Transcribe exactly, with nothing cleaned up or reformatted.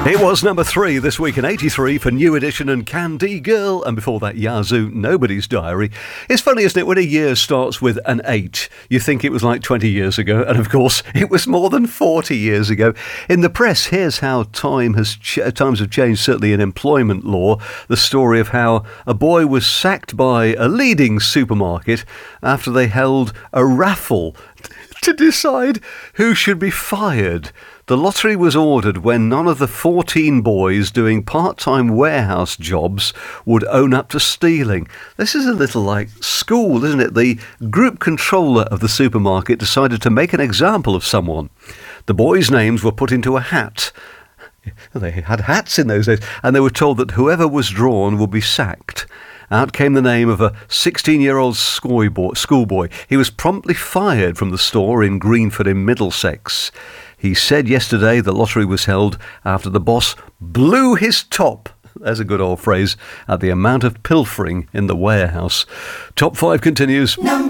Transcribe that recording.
It was number three this week in eighty-three for New Edition and Candy Girl, and before that Yazoo, Nobody's Diary. It's funny, isn't it, when a year starts with an eight, you think it was like twenty years ago, and of course it was more than forty years ago. In the press, here's how time has ch- times have changed, certainly in employment law. The story of how a boy was sacked by a leading supermarket after they held a raffle to decide who should be fired. The lottery was ordered when none of the fourteen boys doing part-time warehouse jobs would own up to stealing. This is a little like school, isn't it? The group controller of the supermarket decided to make an example of someone. The boys' names were put into a hat. They had hats in those days, and they were told that whoever was drawn would be sacked. Out came the name of a sixteen-year-old schoolboy. He was promptly fired from the store in Greenford in Middlesex. He said yesterday the lottery was held after the boss blew his top, there's a good old phrase, at the amount of pilfering in the warehouse. Top five continues. Number